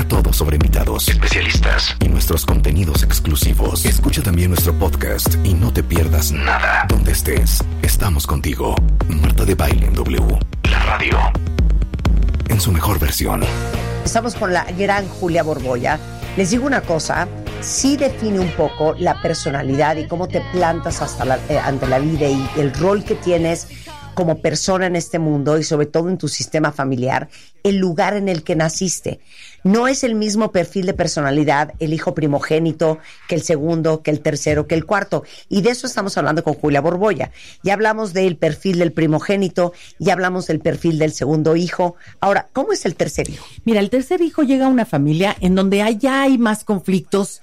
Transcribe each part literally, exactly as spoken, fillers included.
todo sobre invitados, especialistas y nuestros contenidos exclusivos. Escucha también nuestro podcast y no te pierdas nada. Donde estés, estamos contigo. Marta de Baile en W, la radio, en su mejor versión. Estamos con la gran Julia Borbolla. Les digo una cosa, sí define un poco la personalidad y cómo te plantas hasta la, eh, ante la vida y el rol que tienes como persona en este mundo y sobre todo en tu sistema familiar, el lugar en el que naciste. No es el mismo perfil de personalidad el hijo primogénito que el segundo, que el tercero, que el cuarto. Y de eso estamos hablando con Julia Borbolla. Ya hablamos del perfil del primogénito, ya hablamos del perfil del segundo hijo. Ahora, ¿cómo es el tercer hijo? Mira, el tercer hijo llega a una familia en donde hay, ya hay más conflictos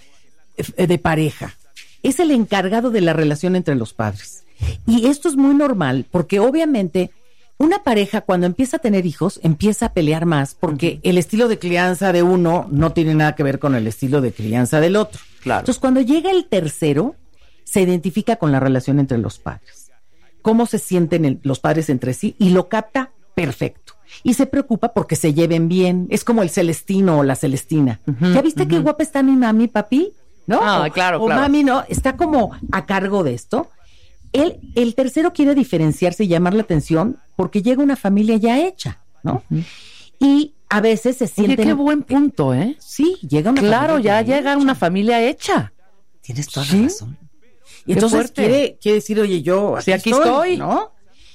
de pareja. Es el encargado de la relación entre los padres. Y esto es muy normal porque obviamente una pareja cuando empieza a tener hijos empieza a pelear más porque uh-huh. el estilo de crianza de uno no tiene nada que ver con el estilo de crianza del otro. Claro. Entonces cuando llega el tercero se identifica con la relación entre los padres, cómo se sienten el, los padres entre sí y lo capta perfecto. Y se preocupa porque se lleven bien. Es como el Celestino o la Celestina. Uh-huh, ¿Ya viste uh-huh. qué guapa está mi mami, papi? ¿No? Ah, o, claro, o claro. mami, ¿no? Está como a cargo de esto. Él, el tercero quiere diferenciarse y llamar la atención porque llega una familia ya hecha, ¿no? Uh-huh. Y a veces se sienten... Oye, qué buen punto, ¿eh? Sí, llega una claro, familia ya llega hecha. una familia hecha. Tienes toda ¿Sí? la razón. Y entonces quiere, quiere decir, oye, yo aquí, sí, aquí estoy, estoy, ¿no?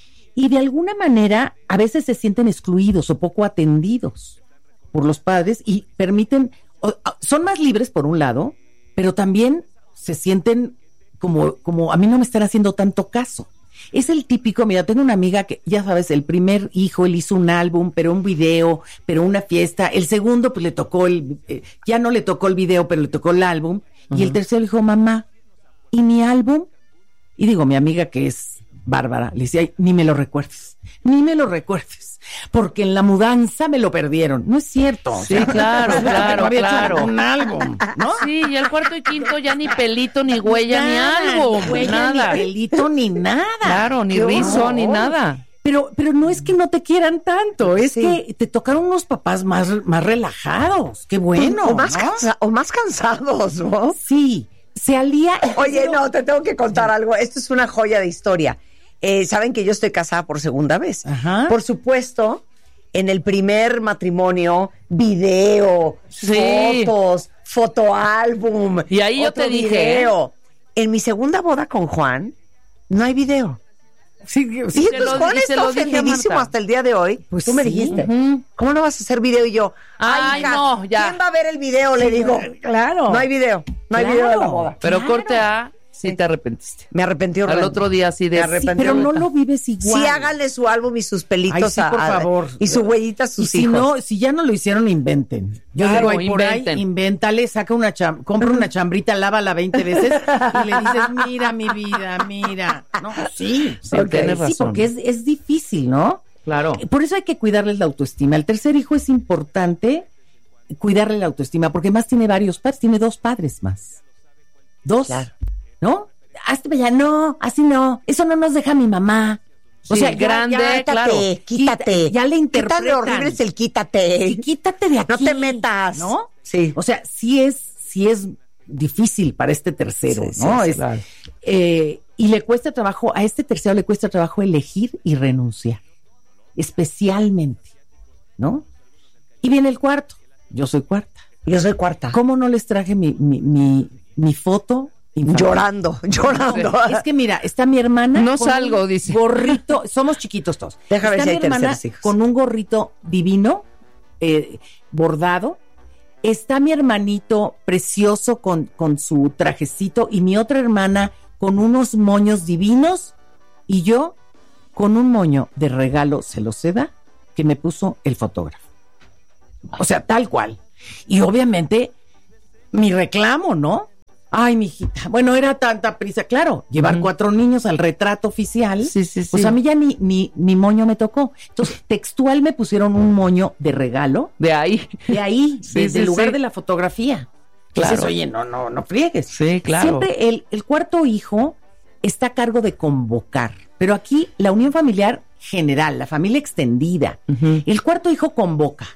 Y de alguna manera a veces se sienten excluidos o poco atendidos por los padres y permiten... O, son más libres por un lado, pero también se sienten... Como, como a mí no me están haciendo tanto caso. Es el típico, mira, tengo una amiga que, ya sabes, el primer hijo, él hizo un álbum, pero un video, pero una fiesta. El segundo, pues le tocó el, eh, ya no le tocó el video, pero le tocó el álbum. Uh-huh. Y el tercero dijo, mamá, ¿y mi álbum? Y digo, mi amiga que es bárbara, le decía, ni me lo recuerdes, ni me lo recuerdes. Porque en la mudanza me lo perdieron. No es cierto. Sí, o sea, claro, claro, no claro. Un álbum, ¿no? Sí, y el cuarto y quinto ya ni pelito, ni huella, nada, ni álbum, ni huella, nada. Ni pelito, ni nada. Claro, ni Qué rizo, horror. ni nada. Pero, pero no es que no te quieran tanto, es sí. que te tocaron unos papás más, más relajados. Qué bueno. O más, ¿no? cansa- o más cansados, ¿no? Sí, se alía. Oye, pero... no, te tengo que contar algo. Esto es una joya de historia. Eh, Saben que yo estoy casada por segunda vez. Ajá. Por supuesto, en el primer matrimonio, video, Sí. fotos, fotoálbum. Y ahí yo otro te dije, video. En mi segunda boda con Juan, no hay video. Sí, Y sí, te entonces lo- Juan y se está lo dije a ofendidísimo Marta. hasta el día de hoy. Pues Tú me sí. dijiste, Ujú. ¿cómo no vas a hacer video? Y yo, Ay, hija, no, ya. ¿quién va a ver el video? Le digo, claro. no hay video, no hay Claro. video de la boda. Pero Claro. corte A, sí te arrepentiste. Me arrepentí Al horrendo. otro día así de... Me Sí, arrepentí. pero no lo vives igual. Sí, háganle su álbum y sus pelitos Ay, sí, a, por a- favor. y su huellita a sus y si hijos. no, si ya no lo hicieron, inventen. Yo Claro, digo, ahí por ahí, inventen. invéntale, saca una cham, compra una chambrita, lávala veinte veces y le dices, mira mi vida, mira. No, sí, Sí, ok, tienes sí, razón. porque es, es difícil, ¿no? Claro. Por eso hay que cuidarles la autoestima. El tercer hijo es importante cuidarle la autoestima, porque más tiene varios padres, tiene dos padres más. Dos, Claro. ¿no? Hazte ya, no, así no, eso no nos deja mi mamá. O Sí, sea, ya- grande, ya- claro. Quítate, quítate. Ya le interpretan. Quítale horrible es el quítate. Y quítate de aquí. No te metas. ¿No? Sí. O sea, sí es, sí es difícil para este tercero, Sí, ¿no? sí, sí, Es, claro. eh, y le cuesta trabajo, a este tercero le cuesta trabajo elegir y renunciar. Especialmente, ¿no? Y viene el cuarto. Yo soy cuarta. Yo soy cuarta. ¿Cómo no les traje mi, mi, mi, mi foto? infantil? Llorando, llorando. Es que mira, está mi hermana. No con salgo, un dice. Gorrito, somos chiquitos todos. Deja ver Está si mi hay hermana terceros hijos. con un gorrito divino, eh, bordado. Está mi hermanito precioso con, con su trajecito y mi otra hermana con unos moños divinos y yo con un moño de regalo celoseda que me puso el fotógrafo. O sea, tal cual. Y obviamente mi reclamo, ¿no? Ay, mijita. Bueno, era tanta prisa. Claro, llevar Ujú. cuatro niños al retrato oficial. Sí, sí, sí. Pues a mí ya ni, ni, ni moño me tocó. Entonces, textual me pusieron un moño de regalo. De ahí. De ahí, Sí, desde sí, el lugar sí. de la fotografía. Claro. Dices, oye, no, no, no friegues. Sí, claro. Siempre el, el cuarto hijo está a cargo de convocar. Pero aquí la unión familiar general, la familia extendida. Ujú. El cuarto hijo convoca.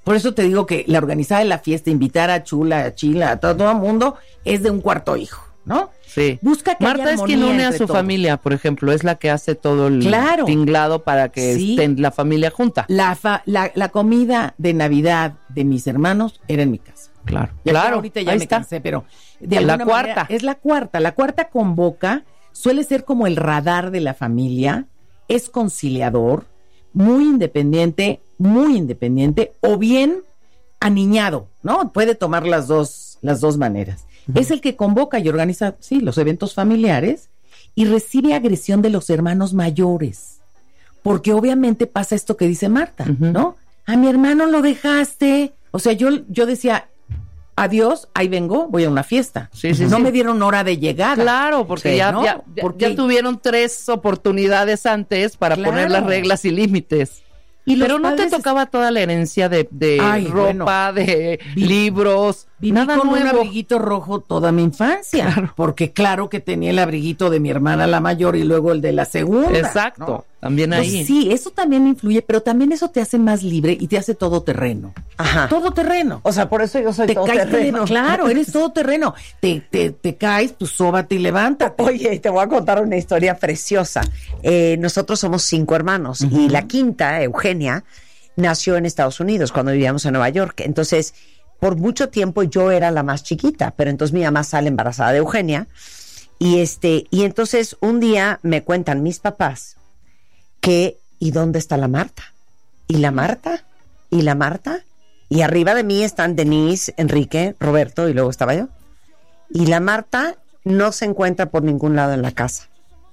Por eso te digo que la organizada de la fiesta, invitar a Chula, a Chila, a todo, todo el mundo, es de un cuarto hijo, ¿no? Sí. Busca que Marta haya es quien armonía une a entre su todos. familia, por ejemplo, es la que hace todo el Claro. tinglado para que Sí. estén la familia junta. La, fa- la, la comida de Navidad de mis hermanos era en mi casa. Claro, Ya claro. ahorita ya ahí me está. cansé, pero de La alguna cuarta. manera es la cuarta. La cuarta convoca, suele ser como el radar de la familia, es conciliador, muy independiente, muy independiente, o bien aniñado, ¿no? Puede tomar las dos, las dos maneras. Uh-huh. Es el que convoca y organiza, sí, los eventos familiares y recibe agresión de los hermanos mayores. Porque obviamente pasa esto que dice Marta, uh-huh. ¿no? A mi hermano lo dejaste. O sea, yo, yo decía, adiós, ahí vengo, voy a una fiesta. Sí, sí, no sí. me dieron hora de llegada. Claro, porque sí, ya, ¿no? ya, ya, porque ya tuvieron tres oportunidades antes para claro. poner las reglas y límites. Y Pero no te padres... tocaba toda la herencia de, de Ay, ropa, bueno, de vi, libros, viví nada con nuevo. un abriguito rojo toda mi infancia, Claro. porque claro que tenía el abriguito de mi hermana la mayor y luego el de la segunda. Exacto, ¿no? también ahí. Entonces, sí, eso también influye, pero también eso te hace más libre y te hace todoterreno. Ajá. Todoterreno. O sea, por eso yo soy te caes, todoterreno. te, claro, eres todoterreno. Te, te, te caes, pues sóbate y levántate. Oye, te voy a contar una historia preciosa. Eh, nosotros somos cinco hermanos uh-huh. y la quinta, Eugenia, nació en Estados Unidos cuando vivíamos en Nueva York. Entonces, por mucho tiempo yo era la más chiquita, pero entonces mi mamá sale embarazada de Eugenia y este y entonces un día me cuentan mis papás que ¿y dónde está la Marta? ¿Y la Marta? ¿Y la Marta? Y arriba de mí están Denise, Enrique, Roberto y luego estaba yo. Y la Marta no se encuentra por ningún lado en la casa.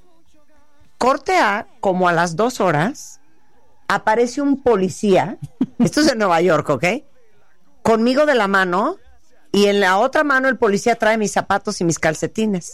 Corte A, como a las dos horas, aparece un policía, esto es en Nueva York, ¿ok? Conmigo de la mano, y en la otra mano el policía trae mis zapatos y mis calcetines.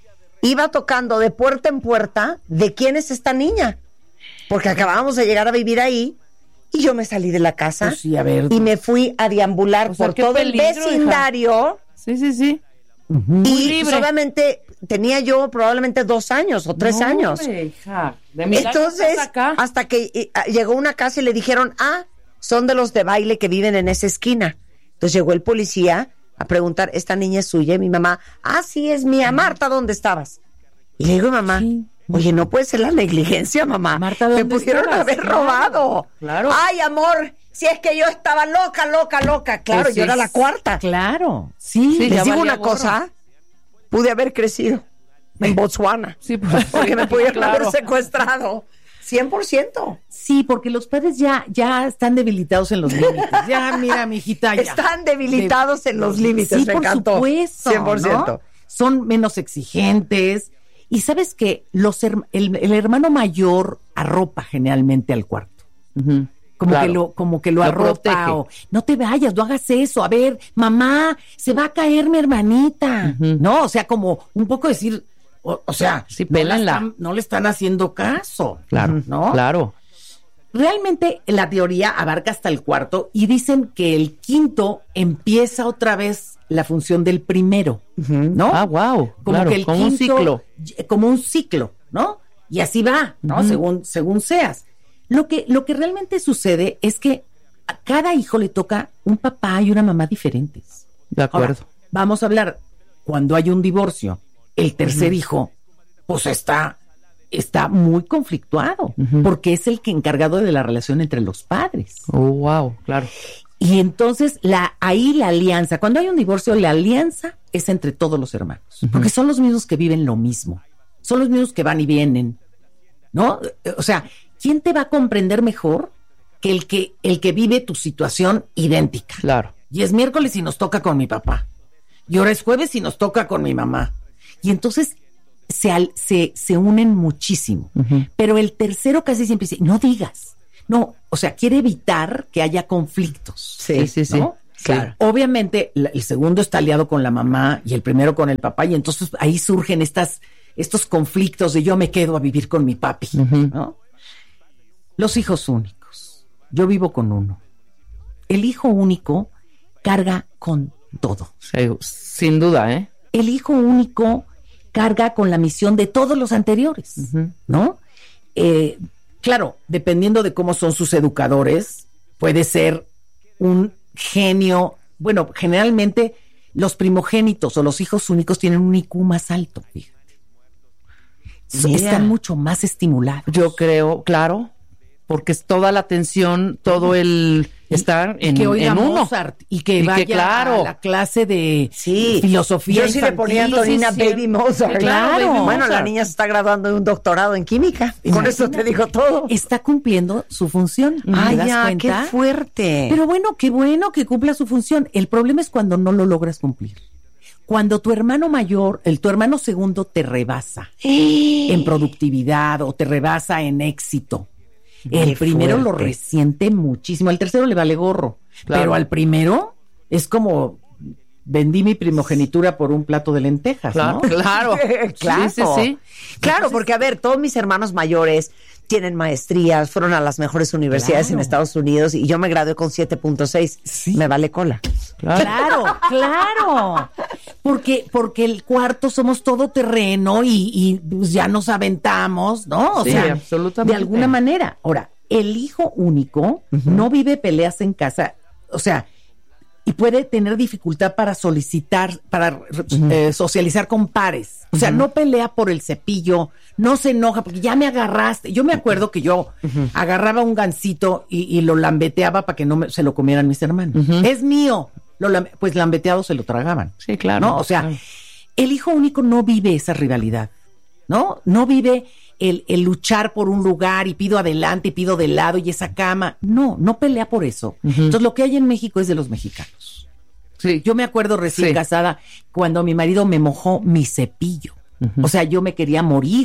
Iba tocando de puerta en puerta de quién es esta niña, porque acabábamos de llegar a vivir ahí, y yo me salí de la casa pues sí, a ver, y me fui a deambular o sea, por todo peligro, el vecindario. Hija. Sí, sí, sí. Uh-huh. Y pues, obviamente tenía yo probablemente dos años o tres no, años. Hombre, hija. De Entonces, acá. hasta que eh, llegó una casa y le dijeron, ah, son de los de baile que viven en esa esquina. Entonces llegó el policía a preguntar, ¿esta niña es suya? Y mi mamá, ah, sí, es mía. Marta, ¿dónde estabas? Y le digo, mamá, sí. Oye, no puede ser la negligencia, mamá. Marta, ¿dónde me pudieron estabas? haber Claro, robado. Claro. Ay, amor, si es que yo estaba loca, loca, loca. Claro, pues yo sí, era la cuarta. Claro, sí. Sí, Les digo valía una gorro. cosa, pude haber crecido en Botswana. Sí, pues, porque me pudieron claro. haber secuestrado. cien por ciento. Sí, porque los padres ya, ya están debilitados en los límites. Ya, mira, mijita, ya. Están debilitados de, en los límites, sí, me por encantó. supuesto, cien por ciento. ¿no? Son menos exigentes. Y sabes que los her- el, el hermano mayor arropa generalmente al cuarto. Uh-huh. Como, Claro. que lo, como que lo, Lo arropa protege. o no te vayas, no hagas eso. A ver, mamá, se va a caer mi hermanita. Uh-huh. No, o sea, como un poco decir, o, o sea, Sí, no, la pélenla. están, no le están haciendo caso. Claro, ¿no? claro. Realmente la teoría abarca hasta el cuarto y dicen que el quinto empieza otra vez la función del primero, ¿no? Ah, wow. Como claro, que el como un quinto- ciclo. como un ciclo, ¿no? Y así va, ¿no? Ujú. Según según seas. Lo que lo que realmente sucede es que a cada hijo le toca un papá y una mamá diferentes. De acuerdo. Ahora, vamos a hablar cuando hay un divorcio, el tercer Ujú. hijo pues está está muy conflictuado, Ujú. porque es el que encargado de la relación entre los padres. Oh, wow, claro. Y entonces la ahí la alianza, cuando hay un divorcio, la alianza es entre todos los hermanos, Ujú. porque son los mismos que viven lo mismo, son los mismos que van y vienen, ¿no? O sea, ¿quién te va a comprender mejor que el que el que vive tu situación idéntica? Claro. Y es miércoles y nos toca con mi papá, y ahora es jueves y nos toca con mi mamá, y entonces se al- se, se unen muchísimo, Ujú. pero el tercero casi siempre dice, no digas. No, o sea, quiere evitar que haya conflictos. Sí, sí, sí. ¿no? Claro. Obviamente, la- el segundo está aliado con la mamá y el primero con el papá, y entonces ahí surgen estas, estos conflictos de yo me quedo a vivir con mi papi, Ujú. ¿no? Los hijos únicos. Yo vivo con uno. El hijo único carga con todo. Sí, sin duda, ¿eh? El hijo único carga con la misión de todos los anteriores, Ujú. ¿no? Eh, claro, dependiendo de cómo son sus educadores, puede ser un genio. Bueno, generalmente los primogénitos o los hijos únicos tienen un I Q más alto, fíjate. Mira. Están mucho más estimulados. Yo creo, claro, porque es toda la atención, todo el estar y en, que oiga en uno. Mozart y que Y que, vaya claro. a la clase de Sí, filosofía yo sí le ponía a infantil. Antonina Sí, sí. Baby Mozart. Sí, claro, Baby Bueno, Mozart. la niña se está graduando de un doctorado en química. Y con eso te digo todo. Está cumpliendo su función. ¿Te Ay, das ya, cuenta? qué fuerte. Pero bueno, qué bueno que cumpla su función. El problema es cuando no lo logras cumplir. Cuando tu hermano mayor, el tu hermano segundo te rebasa en productividad o te rebasa en éxito. El Qué primero lo fuerte. resiente muchísimo, al tercero le vale gorro, Claro. pero al primero es como vendí mi primogenitura por un plato de lentejas, Claro, ¿no? claro. Claro. Sí, sí, sí. Claro, porque a ver, todos mis hermanos mayores tienen maestrías, fueron a las mejores universidades Claro. en Estados Unidos y yo me gradué con siete punto seis. Sí. Me vale cola. Claro, claro. Porque, porque el cuarto somos todo terreno y, y pues ya nos aventamos, ¿no? O Sí, sea, absolutamente. de alguna manera. Ahora, el hijo único no vive peleas en casa, o sea, y puede tener dificultad para solicitar, para eh, socializar con pares. O sea, no pelea por el cepillo, no se enoja porque ya me agarraste. Yo me acuerdo que yo agarraba un gansito y, y lo lambeteaba para que no me- se lo comieran mis hermanos. Es mío. Lo lam- pues lambeteado se lo tragaban. Sí, claro. ¿No? O sea, Claro. el hijo único no vive esa rivalidad, ¿no? No vive el, el luchar por un lugar y pido adelante y pido de lado y esa cama. No, no pelea por eso. Entonces, lo que hay en México es de los mexicanos. Sí. Yo me acuerdo recién Sí. casada cuando mi marido me mojó mi cepillo. O sea, yo me quería morir.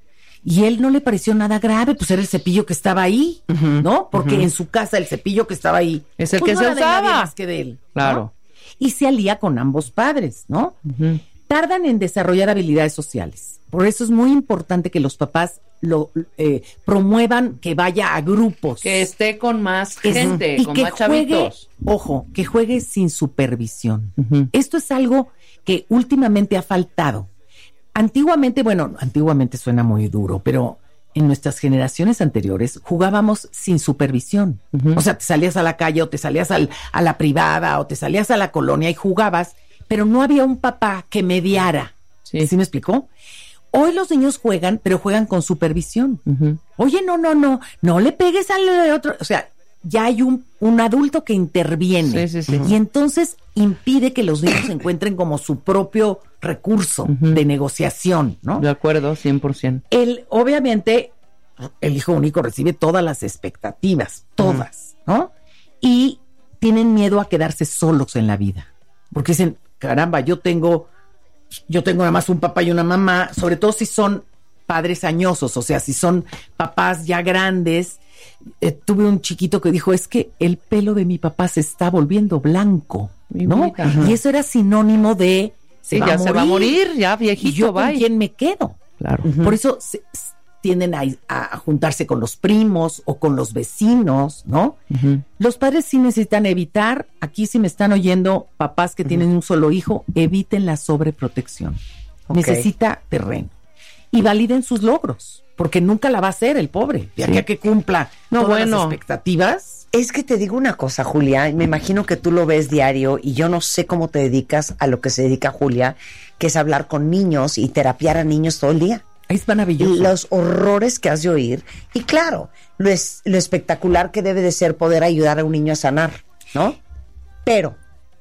Y él no le pareció nada grave, pues era el cepillo que estaba ahí, ¿no? Porque en su casa el cepillo que estaba ahí Es el pues que no se era de nadie usaba. más que de él. ¿no? Claro. Y se alía con ambos padres, ¿no? Tardan en desarrollar habilidades sociales. Por eso es muy importante que los papás lo eh, promuevan que vaya a grupos. Que esté con más Es- gente, y con que más juegue, chavitos. ojo, que juegue sin supervisión. Ujú. Esto es algo que últimamente ha faltado. Antiguamente, bueno, antiguamente suena muy duro, pero en nuestras generaciones anteriores jugábamos sin supervisión. O sea, te salías a la calle o te salías al, a la privada o te salías a la colonia y jugabas, pero no había un papá que mediara. Sí. ¿Sí me explicó? Hoy los niños juegan, pero juegan con supervisión. Ujú. Oye, no, no, no, no le pegues al otro. O sea, ya hay un, un adulto que interviene. Sí, sí, sí. Y entonces impide que los niños encuentren como su propio recurso de negociación, ¿no? De acuerdo, cien por ciento. Él, obviamente, el hijo único recibe todas las expectativas, todas, ¿no? Y tienen miedo a quedarse solos en la vida. Porque dicen, caramba, yo tengo, yo tengo nada más un papá y una mamá, sobre todo si son padres añosos, o sea, si son papás ya grandes. Eh, tuve un chiquito que dijo, es que el pelo de mi papá se está volviendo blanco, Mi ¿no? vida. Y eso era sinónimo de se Sí, va ya a se va a morir, ya ¿Y viejito, yo con bye. quién me quedo? Claro. Por eso se- s- tienden a, a juntarse con los primos o con los vecinos, ¿no? Ujú. Los padres sí necesitan evitar, aquí si me están oyendo papás que tienen un solo hijo, eviten la sobreprotección. Ok. Necesita terreno. Y validen sus logros, porque nunca la va a hacer el pobre, de aquí Sí. a que cumpla No, todas bueno. las expectativas. Es que te digo una cosa, Julia, y me imagino que tú lo ves diario y yo no sé cómo te dedicas a lo que se dedica Julia, que es hablar con niños y terapiar a niños todo el día. Es maravilloso. Y los horrores que has de oír. Y claro, lo, es, lo espectacular que debe de ser poder ayudar a un niño a sanar, ¿no? Pero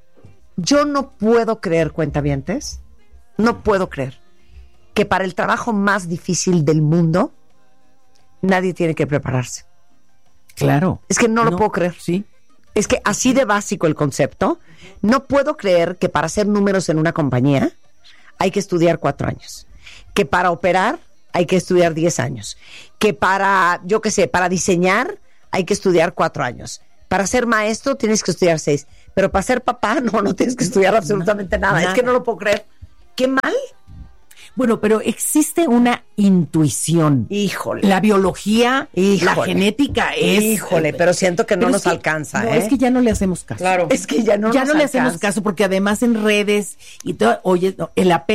yo no puedo creer, cuentavientes, no puedo creer que para el trabajo más difícil del mundo nadie tiene que prepararse. Claro. Es que no lo puedo creer. Sí. Es que así de básico el concepto, no puedo creer que para hacer números en una compañía hay que estudiar cuatro años, que para operar hay que estudiar diez años, que para, yo qué sé, para diseñar hay que estudiar cuatro años, para ser maestro tienes que estudiar seis, pero para ser papá no, no tienes que estudiar absolutamente nada. nada. Es que no lo puedo creer. ¿Qué mal? Bueno, pero existe una intuición. Híjole. La biología, Híjole. la genética es... Híjole, pero siento que no Pero nos es que- alcanza, no, ¿eh? es que ya no le hacemos caso. Claro. Es que ya no ya nos no le hacemos alcanza. caso porque además en redes y todo, oye, no, el apego.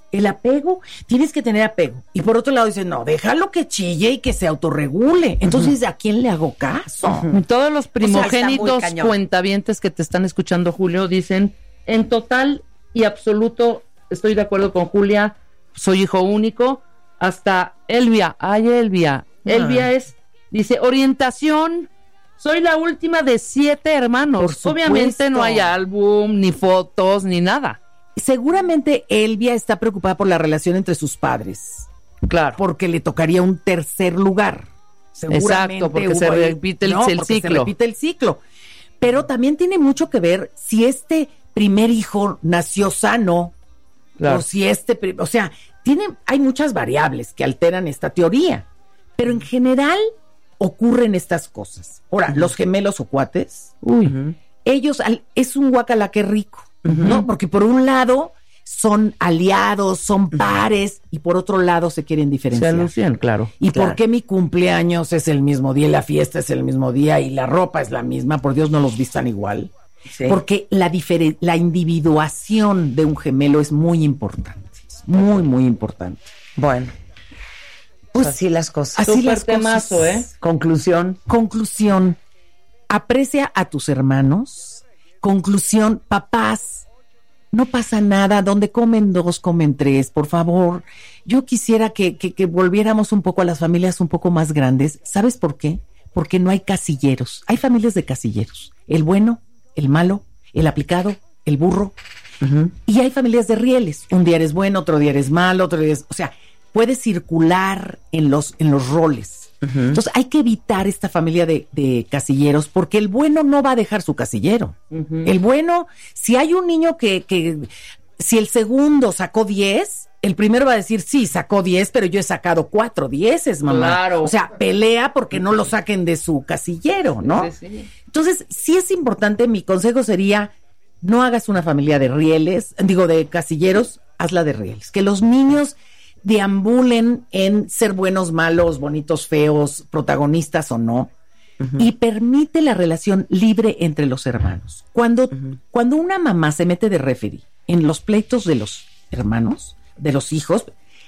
El apego, tienes que tener apego. Y por otro lado dicen, no, déjalo que chille y que se autorregule. Entonces, ¿a quién le hago caso? Uh-huh. Todos los primogénitos o sea, cuentavientes que te están escuchando, Julio, dicen, en total y absoluto, estoy de acuerdo con Julia, soy hijo único, hasta Elvia, ay Elvia, ah. Elvia es, dice, orientación, soy la última de siete hermanos. Obviamente no hay álbum, ni fotos, ni nada. Seguramente Elvia está preocupada por la relación entre sus padres. Claro. Porque le tocaría un tercer lugar. Exacto, porque se repite el, no, el porque ciclo. se repite el ciclo. Pero también tiene mucho que ver si este primer hijo nació sano, claro. o si este, o sea, tiene, hay muchas variables que alteran esta teoría. Pero en general ocurren estas cosas. Ahora, uh-huh. los gemelos o cuates, uy, uh-huh. ellos, es un guacala que rico. Uh-huh. ¿No? Porque por un lado son aliados, son pares, y por otro lado se quieren diferenciar. Se alucinan, claro. ¿Y claro. por qué mi cumpleaños es el mismo día y la fiesta es el mismo día y la ropa es la misma? Por Dios, no los vistan igual. Sí. Porque la, diferen- la individuación de un gemelo es muy importante. Muy, muy importante. Bueno. Pues así las cosas. Así Super las temazo, cosas. ¿eh? Conclusión. Conclusión. Aprecia a tus hermanos. Conclusión, papás, no pasa nada, donde comen dos, comen tres, por favor. Yo quisiera que, que, que volviéramos un poco a las familias un poco más grandes. ¿Sabes por qué? Porque no hay casilleros. Hay familias de casilleros. El bueno, el malo, el aplicado, el burro. Uh-huh. Y hay familias de rieles. Un día eres bueno, otro día eres malo, otro día eres... O sea, puedes circular en los, en los roles. Uh-huh. Entonces hay que evitar esta familia de, de casilleros, porque el bueno no va a dejar su casillero. Uh-huh. El bueno, si hay un niño que, que si el segundo sacó diez, el primero va a decir, sí, sacó diez, pero yo he sacado cuatro dieces, mamá. Claro. O sea, pelea porque no lo saquen de su casillero, ¿no? Sí, sí. Entonces, sí es importante, mi consejo sería, no hagas una familia de rieles, digo, de casilleros, hazla de rieles. Que los niños deambulen en ser buenos, malos, bonitos, feos, protagonistas o no, uh-huh. y permite la relación libre entre los hermanos. Cuando, uh-huh. cuando una mamá se mete de referee en los pleitos de los hermanos, de los hijos,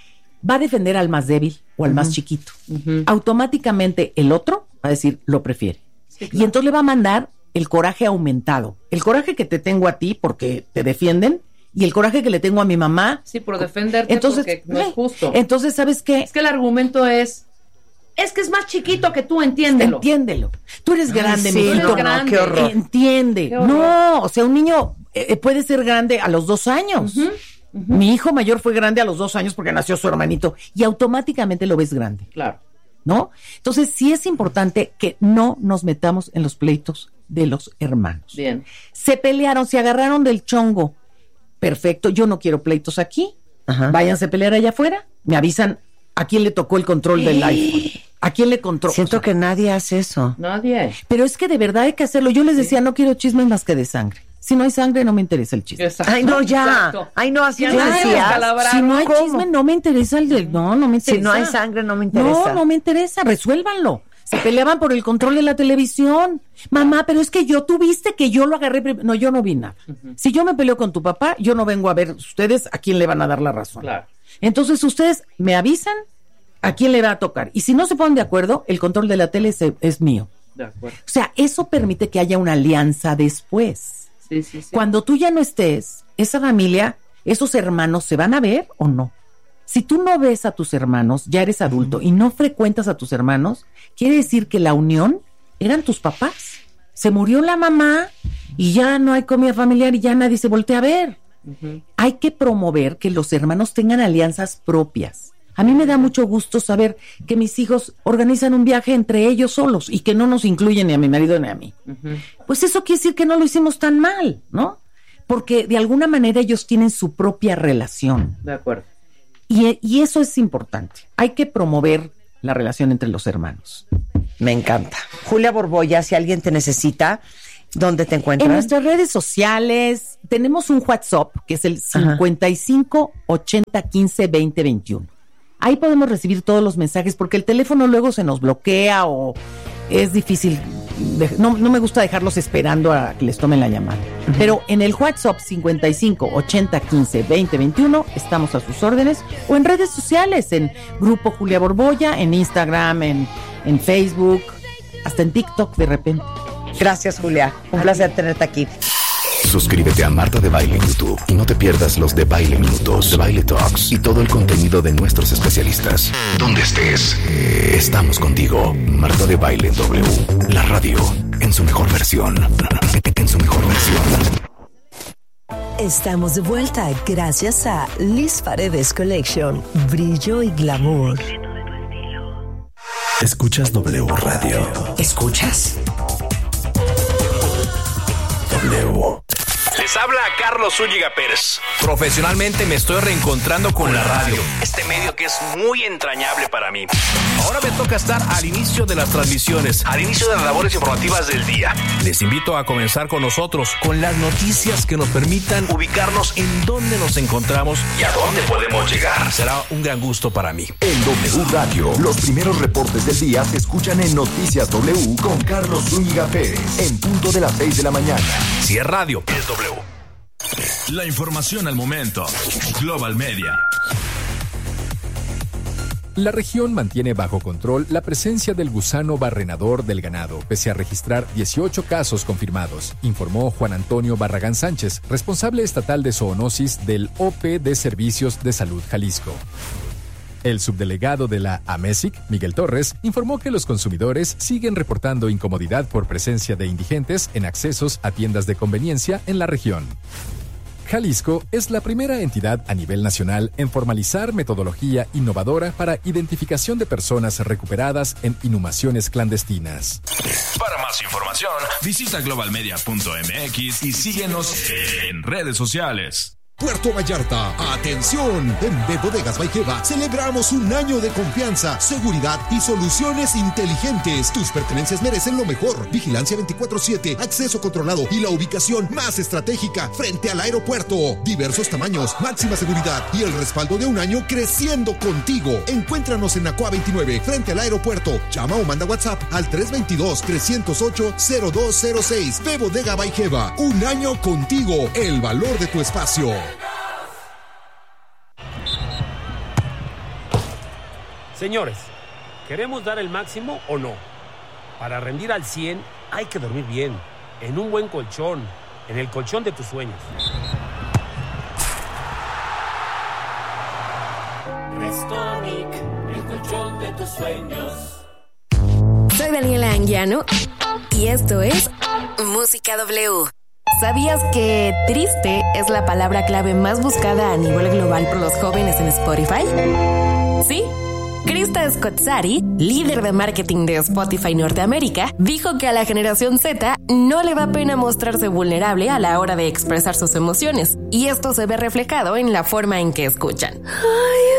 va a defender al más débil o al uh-huh. más chiquito. Uh-huh. Automáticamente el otro va a decir, lo prefiere. Sí, claro. Y entonces le va a mandar el coraje aumentado. El coraje que te tengo a ti porque te defienden, y el coraje que le tengo a mi mamá. Sí, por defenderte, entonces, porque no es justo. Entonces, ¿sabes qué? Es que el argumento es, es que es más chiquito que tú, entiéndelo. Entiéndelo. Tú eres grande, Ay, sí, mijito. no, grande. Qué horror. Entiende. Qué horror. No, o sea, un niño eh, puede ser grande a los dos años. Uh-huh, uh-huh. Mi hijo mayor fue grande a los dos años porque nació su hermanito y automáticamente lo ves grande. Claro. ¿No? Entonces, sí es importante que no nos metamos en los pleitos de los hermanos. Bien. Se pelearon, se agarraron del chongo. Perfecto, yo no quiero pleitos aquí. Ajá. Váyanse a pelear allá afuera. Me avisan a quién le tocó el control del iPhone. ¿A quién le controló? Siento o sea, que nadie hace eso. Nadie. Pero es que de verdad hay que hacerlo. Yo les decía, sí. no quiero chismes más que de sangre. Si no hay sangre, no me interesa el chisme. Exacto. Ay, no, ya. Exacto. Ay, no, así ya no decías. Si no hay ¿Cómo? Chisme, no me interesa el del... No, no me interesa. Si no hay sangre, no me interesa. No, no me interesa. Resuélvanlo. Se peleaban por el control de la televisión. Mamá, pero es que yo, tú viste que yo lo agarré. Prim- no, yo no vi nada. Uh-huh. Si yo me peleo con tu papá, yo no vengo a ver ustedes a quién le van a dar la razón. Claro. Entonces ustedes me avisan a quién le va a tocar. Y si no se ponen de acuerdo, el control de la tele es, es mío. De acuerdo. O sea, eso permite que haya una alianza después. Sí, sí, sí. Cuando tú ya no estés, esa familia, esos hermanos, ¿se van a ver o no? Si tú no ves a tus hermanos, ya eres adulto, uh-huh. y no frecuentas a tus hermanos, quiere decir que la unión eran tus papás. Se murió la mamá y ya no hay comida familiar y ya nadie se voltea a ver. Uh-huh. Hay que promover que los hermanos tengan alianzas propias. A mí me da mucho gusto saber que mis hijos organizan un viaje entre ellos solos y que no nos incluyen ni a mi marido ni a mí. Uh-huh. Pues eso quiere decir que no lo hicimos tan mal, ¿no? Porque de alguna manera ellos tienen su propia relación. De acuerdo. Y, y eso es importante. Hay que promover la relación entre los hermanos. Me encanta. Julia Borboya, si alguien te necesita, ¿dónde te encuentras? En nuestras redes sociales tenemos un WhatsApp que es el cincuenta y cinco ochenta quince veinte veintiuno. Ahí podemos recibir todos los mensajes porque el teléfono luego se nos bloquea o es difícil de, no, no me gusta dejarlos esperando a que les tomen la llamada. Uh-huh. Pero en el WhatsApp cincuenta y cinco ochenta quince veinte veintiuno estamos a sus órdenes, o en redes sociales, en Grupo Julia Borbolla, en Instagram, en, en Facebook, hasta en TikTok de repente. Gracias, Julia. Un placer tenerte aquí. Suscríbete a Marta de Baile en YouTube y no te pierdas los de Baile Minutos, de Baile Talks y todo el contenido de nuestros especialistas. Donde estés, estamos contigo. Marta de Baile en W, la radio en su mejor versión. En su mejor versión. Estamos de vuelta gracias a Liz Paredes Collection, brillo y glamour. Escuchas W Radio. ¿Escuchas? W. Les habla Carlos Zúñiga Pérez. Profesionalmente me estoy reencontrando con la radio, este medio que es muy entrañable para mí. Ahora me toca estar al inicio de las transmisiones, al inicio de las labores informativas del día. Les invito a comenzar con nosotros, con las noticias que nos permitan ubicarnos en dónde nos encontramos y a dónde podemos llegar. Será un gran gusto para mí. En W Radio, los primeros reportes del día se escuchan en Noticias W con Carlos Zúñiga Pérez, en punto de las seis de la mañana. Si es radio, es W. La información al momento. Global Media. La región mantiene bajo control la presencia del gusano barrenador del ganado, pese a registrar dieciocho casos confirmados, informó Juan Antonio Barragán Sánchez, responsable estatal de zoonosis del O P de Servicios de Salud Jalisco. El subdelegado de la AMESIC, Miguel Torres, informó que los consumidores siguen reportando incomodidad por presencia de indigentes en accesos a tiendas de conveniencia en la región. Jalisco es la primera entidad a nivel nacional en formalizar metodología innovadora para identificación de personas recuperadas en inhumaciones clandestinas. Para más información, visita global media punto m x y síguenos en redes sociales. Puerto Vallarta, atención, en B Bodegas Baijeva celebramos un año de confianza, seguridad y soluciones inteligentes. Tus pertenencias merecen lo mejor. Vigilancia veinticuatro siete, acceso controlado y la ubicación más estratégica frente al aeropuerto. Diversos tamaños, máxima seguridad y el respaldo de un año creciendo contigo. Encuéntranos en Acua veintinueve frente al aeropuerto. Llama o manda WhatsApp al tres dos dos, tres cero ocho, cero dos cero seis. B Bodega Baijeva, un año contigo, el valor de tu espacio. Señores, ¿queremos dar el máximo o no? Para rendir al cien hay que dormir bien, en un buen colchón, en el colchón de tus sueños. Restonic, el colchón de tus sueños. Soy Daniela Anguiano y esto es Música W. ¿Sabías que triste es la palabra clave más buscada a nivel global por los jóvenes en Spotify? ¿Sí? Krista Scott-Sari, líder de marketing de Spotify Norteamérica, dijo que a la generación Z no le da pena mostrarse vulnerable a la hora de expresar sus emociones, y esto se ve reflejado en la forma en que escuchan. Ay,